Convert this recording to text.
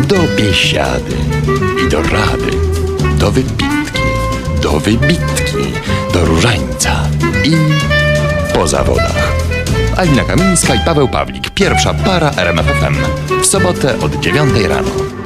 do biesiady i do rady, do wypitki, do wybitki, do różańca i po zawodach. Alina Kamińska i Paweł Pawlik. Pierwsza para RMF FM. W sobotę od 9 rano.